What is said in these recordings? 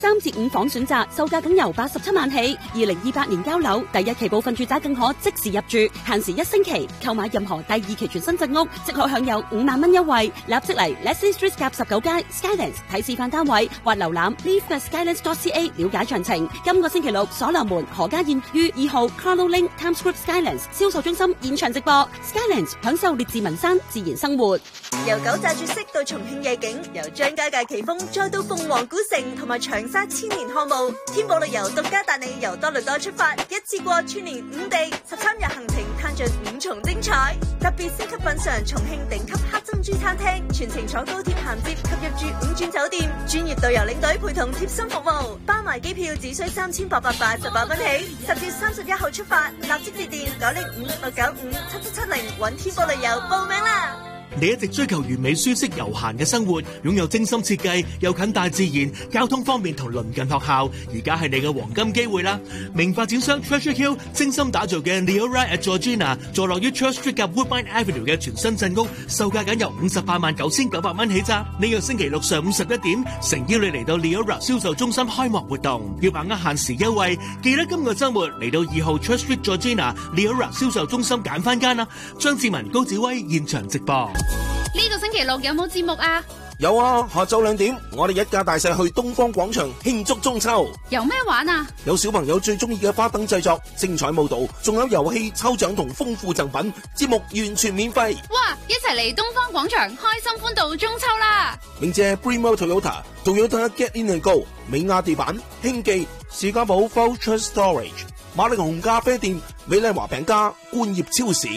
3至5房選擇，售價僅由87萬起。2028年交樓，第一期部分住宅更可即時入住，限時1星期。購買任何第2期全新鎮屋，即可享有5萬蚊優惠。立即嚟 Leslie Street 夾19街 Skylands 睇示範單位，或瀏覽 leave@skylands.ca 了解詳情。今個星期六，所羅門何家燕於2號 Carlo Link Times Square Skylands 銷售中心現場直播 Skylands，享受列治文山自然生活。 由九寨絕色到重慶夜景，由張家界奇峰再到鳳凰古城同埋長沙千年漢墓，天寶旅遊獨家帶你由多倫多出發，一次過串聯5地13日行程，攤盡5重精彩。特別升級品嘗重慶頂級黑珍珠餐廳，全程坐高鐵銜接及入住5鑽酒店，專業導遊領隊陪同貼心服務，包埋機票只需3888蚊起。10月31號出發，立即致電905-695-7770揾天寶旅遊報名啦！ 你一直追求完美舒適悠閒嘅生活，擁有精心設計又近大自然，交通方便同鄰近學校，而家係你嘅黃金機會啦！名發展商 Treasure Hill 精心打造嘅 Leora at Georgina 坐落於 Church Street 及 Woodbine Avenue 嘅全新鎮屋，售價僅由589900蚊起咋。呢個星期六上午11點，誠邀你嚟到 Leora 銷售中心開幕活動，要把握限時優惠，記得今個週末嚟到2號 Church Street Georgina Leora 銷售中心揀翻間啦！張志文、高子威現場直播。 呢個星期六有冇節目啊？ 有啊，下晝2點，我哋一家大細去東方廣場慶祝中秋。 有咩玩啊？ 有小朋友最中意嘅花燈製作、精彩舞蹈，仲有遊戲、抽獎同豐富贈品，節目完全免費。 哇！一齊嚟東方廣場，開心歡度中秋啦！ 鳴謝 Brimo Toyota Get In and Go、美亞地板、興記、士嘉堡 Voucher Storage、馬力紅咖啡店、美麗華餅家、冠業超市。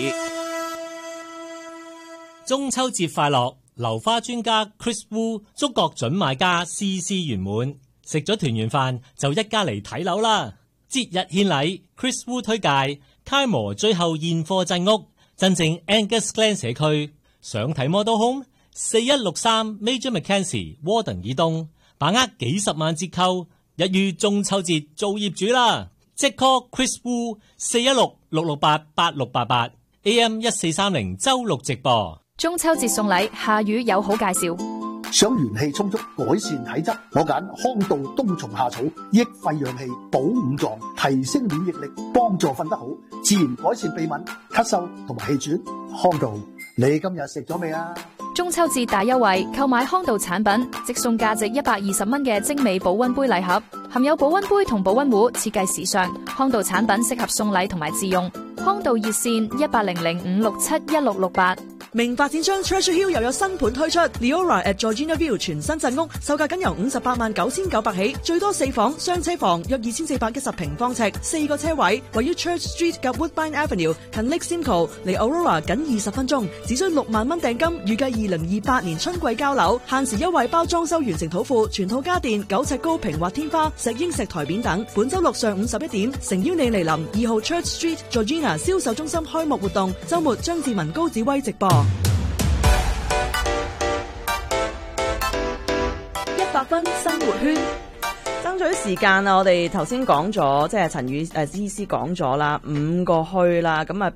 中秋節快樂！流花專家 Chris Wu 祝各準買家事事圓滿，食咗團圓飯就一家嚟睇樓啦！節日獻禮 ，Chris Wu 推介楷模最後現貨鎮屋，真正 Angus Glen 社區。想睇 Model Home 4163 Major Mackenzie Warden 以東，把握幾十萬折扣，一於中秋節做業主啦！即 call Chris Wu 416-668-8688 AM 1430周6直播。 中秋節送禮，夏雨有好介紹。 想元氣充足，改善體質，我揀康道冬蟲夏草，益肺養氣，補五臟，提升免疫力，幫助瞓得好，自然改善鼻敏、咳嗽同埋氣喘。康道，你今日食咗未啊？ 中秋節大優惠，購買康道產品，即送價值120蚊嘅精美保溫杯禮盒，含有保溫杯同保溫壺，設計時尚。康道產品適合送禮同埋自用。康道熱線1800-567-1668。 名發展商 Treasure Hill 又有新盤推出 Leora at Georgina View 全新鎮屋，售價僅由589900起，最多4房雙車房，約2410平方尺，4個車位，位於 Church Street 及 Woodbine Avenue， 近 Lake Simcoe， 離 Aurora 僅20分鐘，只需6萬蚊訂金，預計2028年春季交樓，限時優惠包裝修完成土庫，全套家電9尺高平滑天花、石英石台面等。本周六上午11點，誠邀你嚟臨2號 Church Street Georgina 銷售中心開幕活動，周末張志文、高子威直播。100分生活圈，爭取時間啊！我哋頭先講咗，即係陳宇醫師講咗啦，5個墟啦，咁啊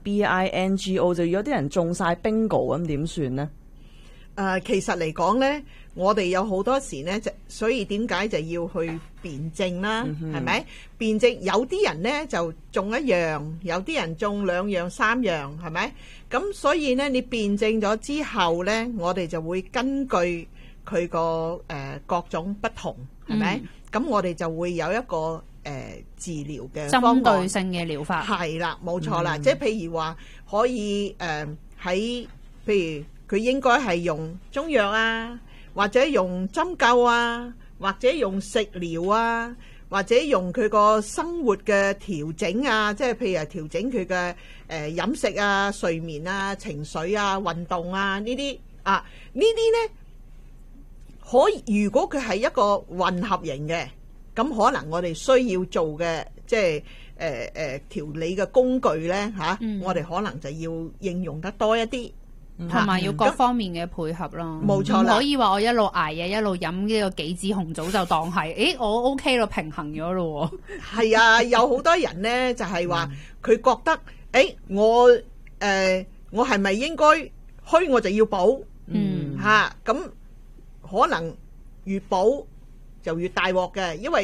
BINGO 就有啲人中晒 bingo 咁點算呢？ 其實嚟講呢，我哋有好多時呢，所以點解就要去辯證啦？係咪？辯證有啲人呢就中1樣，有啲人中2樣、3樣，係咪？咁所以呢，你辯證咗之後呢，我哋就會根據佢個各種不同，係咪？咁我哋就會有一個治療嘅方案，針對性嘅療法。係啦，冇錯啦。即係譬如話可以喺譬如佢應該係用中藥啊，或者用針灸啊，或者用食療啊，或者用佢個生活嘅調整啊，即係譬如調整佢嘅飲食啊、睡眠啊、情緒啊、運動啊呢啲啊，呢啲呢。可以，如果佢係一個混合型嘅，咁可能我哋需要做嘅，即係調理嘅工具咧嚇，我哋可能就要應用得多一啲， 同埋要各方面嘅配合咯。 冇錯啦， 唔可以話我一路捱嘢一路飲呢個杞子紅棗就當係，我 OK 咯，平衡咗咯。係啊，有好多人咧就係話佢覺得，我係咪應該虛我就要補？嚇咁。可能越補就越大鑊嘅，因為